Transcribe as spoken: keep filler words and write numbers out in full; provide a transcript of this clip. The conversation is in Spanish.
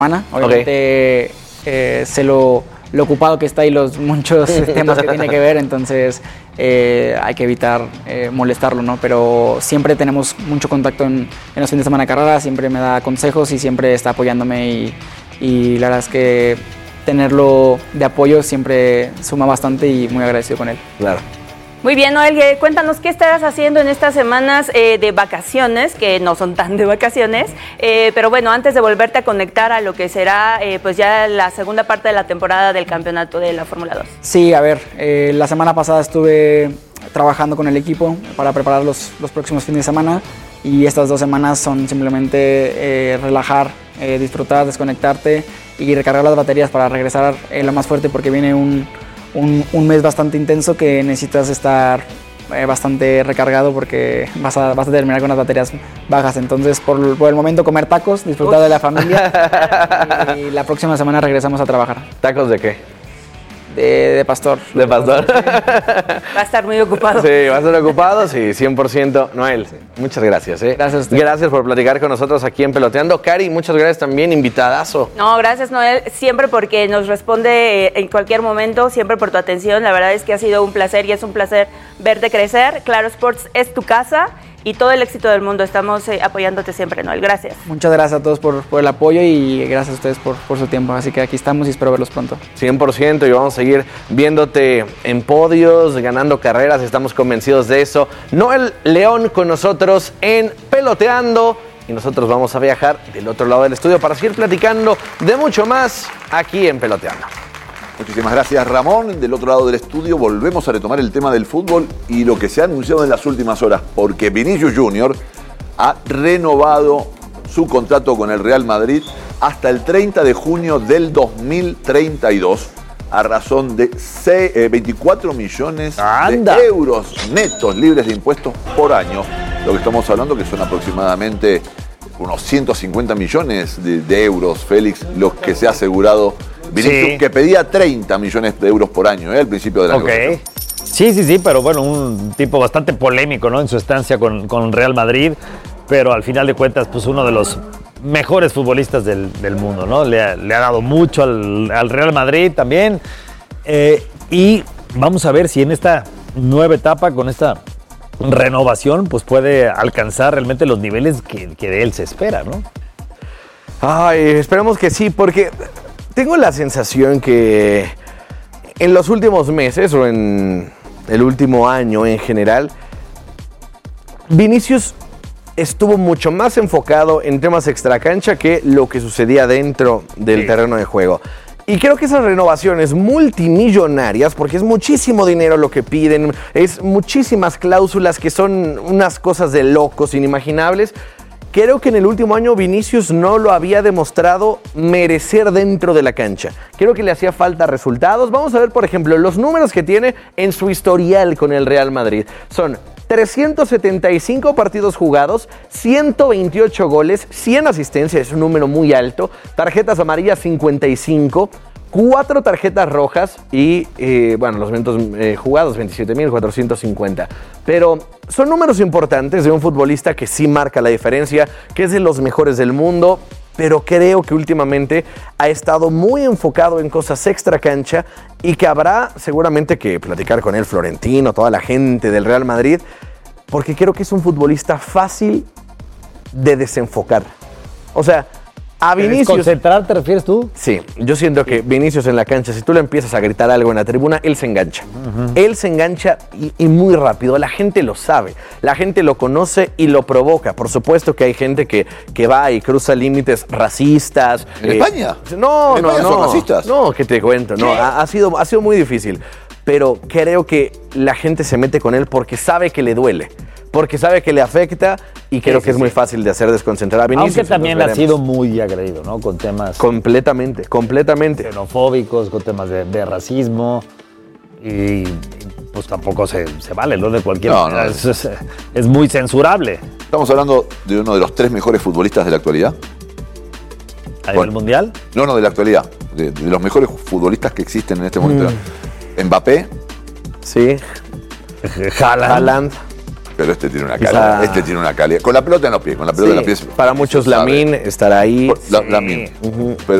semana. Obviamente okay. eh, sé lo, lo ocupado que está y los muchos temas que tiene que ver, entonces eh, hay que evitar eh, molestarlo, ¿no? Pero siempre tenemos mucho contacto en, en los fines de semana de carrera, siempre me da consejos y siempre está apoyándome y, y la verdad es que tenerlo de apoyo siempre suma bastante y muy agradecido con él. Claro. Muy bien, Noel, cuéntanos qué estarás haciendo en estas semanas eh, de vacaciones, que no son tan de vacaciones, eh, pero bueno, antes de volverte a conectar a lo que será eh, pues ya la segunda parte de la temporada del campeonato de la Fórmula dos. Sí, a ver, eh, la semana pasada estuve trabajando con el equipo para preparar los, los próximos fines de semana y estas dos semanas son simplemente eh, relajar, eh, disfrutar, desconectarte y recargar las baterías para regresar eh, lo más fuerte porque viene un... Un, un mes bastante intenso que necesitas estar eh, bastante recargado porque vas a, vas a terminar con las baterías bajas. Entonces, por, por el momento, comer tacos, disfrutar Uf. de la familia y la próxima semana regresamos a trabajar. ¿Tacos de qué? De, de pastor. ¿De pastor? Va a estar muy ocupado. Sí, va a estar ocupado, sí, cien por ciento. Noel, sí. Muchas gracias. ¿eh? Gracias a usted. Gracias por platicar con nosotros aquí en Peloteando. Cari, muchas gracias también, invitadazo. No, gracias, Noel, siempre porque nos responde en cualquier momento, siempre por tu atención. La verdad es que ha sido un placer y es un placer verte crecer. Claro Sports es tu casa y todo el éxito del mundo. Estamos eh, apoyándote siempre, Noel. Gracias. Muchas gracias a todos por, por el apoyo y gracias a ustedes por, por su tiempo. Así que aquí estamos y espero verlos pronto. cien por ciento y vamos a seguir viéndote en podios, ganando carreras. Estamos convencidos de eso. Noel León con nosotros en Peloteando. Y nosotros vamos a viajar del otro lado del estudio para seguir platicando de mucho más aquí en Peloteando. Muchísimas gracias, Ramón. Del otro lado del estudio volvemos a retomar el tema del fútbol y lo que se ha anunciado en las últimas horas, porque Vinicius Junior ha renovado su contrato con el Real Madrid hasta el treinta de junio del dos mil treinta y dos a razón de veinticuatro millones ¡Anda! de euros netos libres de impuestos por año. Lo que estamos hablando que son aproximadamente unos ciento cincuenta millones de, de euros, Félix, los que se ha asegurado Vinicius, sí. que pedía treinta millones de euros por año, ¿eh? Al principio de la okay. negociación. Sí, sí, sí, pero bueno, un tipo bastante polémico, ¿no? En su estancia con, con Real Madrid, pero al final de cuentas, pues uno de los mejores futbolistas del, del mundo, ¿no? Le ha, le ha dado mucho al, al Real Madrid también. Eh, y vamos a ver si en esta nueva etapa, con esta renovación, pues puede alcanzar realmente los niveles que, que de él se espera, ¿no? Ay, esperemos que sí, porque tengo la sensación que en los últimos meses o en el último año en general, Vinicius estuvo mucho más enfocado en temas extracancha que lo que sucedía dentro del sí. terreno de juego. Y creo que esas renovaciones multimillonarias, porque es muchísimo dinero lo que piden, es muchísimas cláusulas que son unas cosas de locos, inimaginables. Creo que en el último año Vinicius no lo había demostrado merecer dentro de la cancha. Creo que le hacía falta resultados. Vamos a ver, por ejemplo, los números que tiene en su historial con el Real Madrid. Son trescientos setenta y cinco partidos jugados, ciento veintiocho goles, cien asistencias, es un número muy alto, tarjetas amarillas cincuenta y cinco, cuatro tarjetas rojas y, eh, bueno, los minutos eh, jugados veintisiete mil cuatrocientos cincuenta. Pero son números importantes de un futbolista que sí marca la diferencia, que es de los mejores del mundo, pero creo que últimamente ha estado muy enfocado en cosas extra cancha y que habrá seguramente que platicar con él, Florentino, toda la gente del Real Madrid, porque creo que es un futbolista fácil de desenfocar. O sea, a Vinicius... ¿Concentrar te refieres tú? Sí, yo siento que Vinicius en la cancha, si tú le empiezas a gritar algo en la tribuna, él se engancha. Uh-huh. Él se engancha y, y muy rápido. La gente lo sabe, la gente lo conoce y lo provoca. Por supuesto que hay gente que, que va y cruza límites racistas. ¿En eh, España? No, ¿En no, España no. son racistas? No, que te cuento. No, ha, ha, sido, ha sido muy difícil. Pero creo que la gente se mete con él porque sabe que le duele. Porque sabe que le afecta y creo sí, sí, que es sí. muy fácil de hacer desconcentrar a Vinicius. Aunque también ha sido muy agredido, ¿no? Con temas... Completamente, completamente. Xenofóbicos, con temas de, de racismo. Y pues tampoco se, se vale, ¿no? De cualquier no, manera. No. Es, es, es muy censurable. Estamos hablando de uno de los tres mejores futbolistas de la actualidad. ¿A nivel mundial? No, no, de la actualidad. De, de los mejores futbolistas que existen en este momento. Mm. Mbappé. Sí. Haaland. Haaland. Pero este tiene una Quizá- calidad. Este tiene una calidad. Con la pelota en los pies, con la pelota Sí, en los pies. para muchos se sabe. Lamine estará ahí. La- Lamine. Ujú. Pero